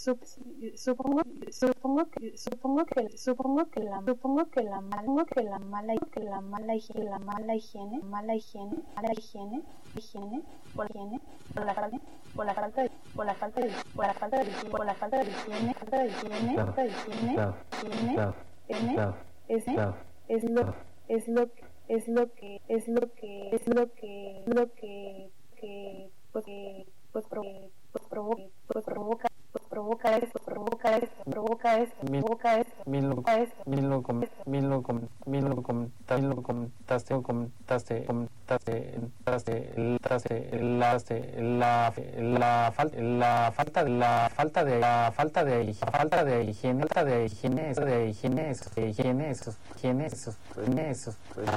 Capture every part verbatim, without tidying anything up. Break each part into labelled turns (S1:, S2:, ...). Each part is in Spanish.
S1: sup- supongo supongo que supongo que supongo que la supongo que la mala que la mala que la mala higiene la mala higiene mala higiene mala higiene higiene por higiene por la falta por la falta de por la falta de por la falta de higiene por la falta de higiene falta de higiene falta de higiene higiene n ese es lo es lo es lo que es lo que es lo que lo que que pues que pues pues provoca pues provoca pues provoca esto provoca esto provoca esto provoca esto
S2: mil lo mil lo mil lo mil lo comentaste comentaste comentaste comentaste el la la falta la falta la falta de la falta de falta de higiene falta de higiene de higiene de higiene higiene esos la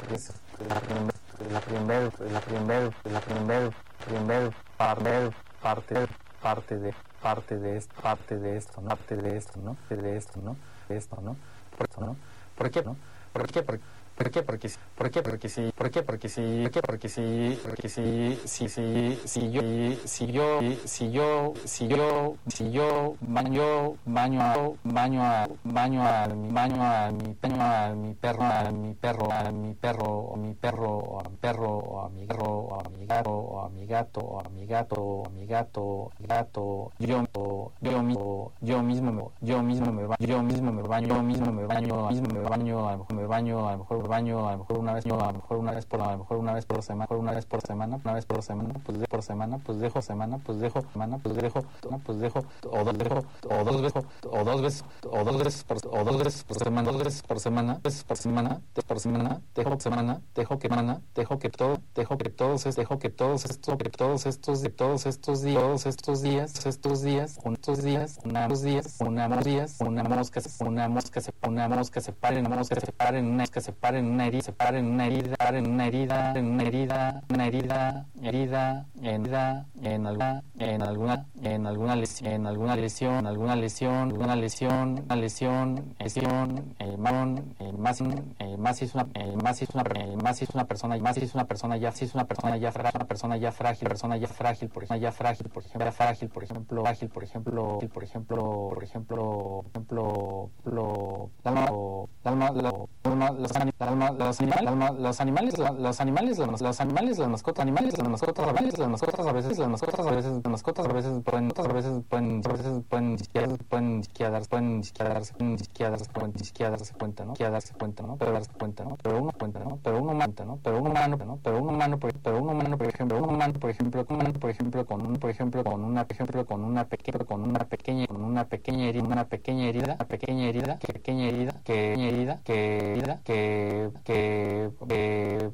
S2: primera la primera la primera primer parte parte parte de parte de esto parte de esto no parte de esto no de esto no de esto no por eso no por qué no por qué por ¿Por qué? Porque sí. ¿Por qué? Porque sí. ¿Por qué? Porque sí. ¿Por qué? Porque sí. Porque sí. Si sí. Si yo. Si yo. Si yo. Si yo. Si yo. Baño. Baño a. Baño a. Baño a mi. Baño a mi. Baño a mi perro. A mi perro. A mi perro. O mi perro. O a mi perro. O a mi perro. O a mi gato. O a mi gato. O a mi gato. O a mi gato. Gato. Yo. Yo mismo. Yo mismo. Yo mismo me baño. Yo mismo me baño. Yo mismo me baño. Mismo me baño. A lo mejor me baño. A lo mejor baño a lo mejor una vez a lo mejor una vez por a lo mejor una vez por semana una vez por semana una vez por semana pues de por semana pues dejo semana pues dejo semana pues dejo pues dejo o dos dejo o dos veces o dos veces o dos veces por o dos veces por semana dos veces por semana veces por semana por semana dejo semana dejo que semana dejo que todo dejo que todos es dejo que todos estos que todos estos de todos estos días todos estos días estos días estos días una dos días una días una mosca una mosca se una mosca se pare una mosca se pare una mosca se pare en una herida, se para en una herida, en una herida, en una herida, una herida, herida, herida, en alguna, en alguna, en alguna lesión, en alguna lesión, en alguna lesión, alguna lesión, una lesión, lesión, eh, marón, eh, más, eh, más es una, eh, más es una, eh, más es una persona, más es una persona ya, si es una persona ya frágil, una persona ya frágil, persona ya frágil, por ejemplo, ya frágil, por ejemplo, ya frágil, por ejemplo, frágil, por ejemplo, por ejemplo, por ejemplo, por ejemplo, lo, la alma, la alma, la los animales, los animales, los animales, los animales, los animales, las mascotas, animales, las mascotas, a veces las mascotas, a veces las mascotas, a veces las mascotas, a veces pueden, a veces pueden, a veces pueden ni siquiera, pueden ni siquiera darse, pueden ni siquiera darse, ni siquiera darse cuenta, ni siquiera darse cuenta, ¿no? Ni siquiera darse cuenta, ¿no? Pero darse cuenta, ¿no? Pero uno cuenta, ¿no? Pero uno humano, ¿no? Pero un humano, ¿no? Pero un humano, pero un humano, por ejemplo, un humano, por ejemplo, un humano, por ejemplo, con un, por ejemplo, con una, por ejemplo, con una pequeña, con una pequeña, con una pequeña herida, una pequeña herida, una pequeña herida, que pequeña herida, que herida, que herida, que que que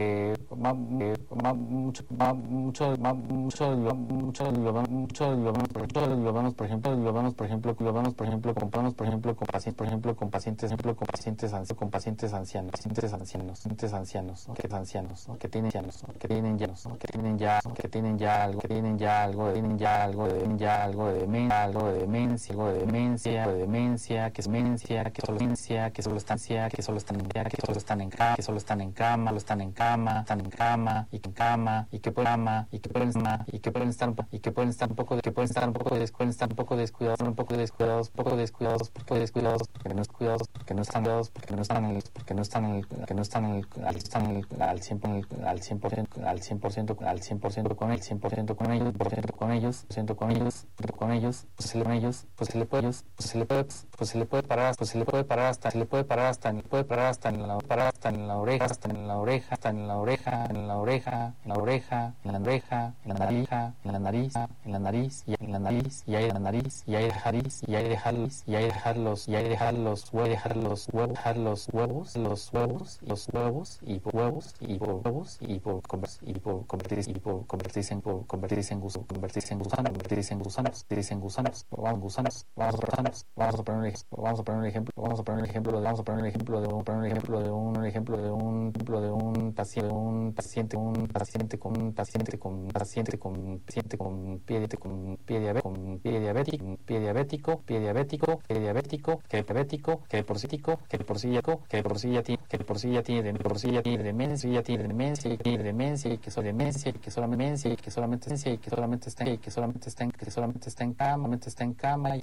S2: mucho mucho mucho mucho lo mucho lo lo vamos por ejemplo lo vamos por ejemplo lo vamos por ejemplo compramos por ejemplo con pacientes por ejemplo con pacientes ejemplo con pacientes con pacientes ancianos pacientes ancianos pacientes ancianos que ancianos que tienen ancianos que tienen ya que tienen ya que tienen ya algo que tienen ya algo tienen ya algo de ya algo de demencia algo de demencia algo de demencia de demencia que es demencia que solo demencia que solo estancia que solo están que solo están en cama que solo están en cama lo están en cama están en cama y que en cama y que pueden cama y que pueden y que pueden estar y que pueden estar un poco de que pueden estar un poco de pueden estar un poco descuidados un poco descuidados un poco descuidados porque descuidados porque no descuidados porque no están cuidados porque no están en el porque no están en el que no están en el están en el al cien al cien por ciento al cien por ciento al cien por ciento con el cien por ciento con ellos por ciento con ellos ciento con ellos con ellos pues se le con ellos pues se le puede pues se le puede pues se le puede parar pues se le puede parar hasta se le puede parar hasta puede parar hasta en la parar hasta en la oreja hasta en la oreja hasta en la oreja en la oreja en la oreja en la oreja en la nariz en la nariz en la nariz y en la nariz y ahí en la nariz y ahí dejarlos y ahí dejarlos y ahí dejarlos y ahí dejarlos voy a dejar los huevos dejar los huevos los huevos los huevos y por huevos y por huevos y por y por convertirse y por convertirse en por convertirse en gusanos convertirse en gusanos convertirse en gusanos convertirse en gusanos vamos gusanos vamos a gusanos vamos a poner un ejemplo vamos a poner un ejemplo vamos a poner un ejemplo vamos a poner un ejemplo de un poner un ejemplo de un ejemplo de un ejemplo de un paciente un paciente un paciente con un paciente con paciente con paciente con pie con pie diabético con pie diabético pie diabético pie diabético pie diabético que diabético que por sí que por sí que por sí ya tiene que por sí ya tiene por sí ya tiene demencia ya tiene demencia y tiene demencia y que solo demencia y que solamente demencia y que solamente demencia y que solamente está y que solamente está en que solamente está en cama solamente está en cama y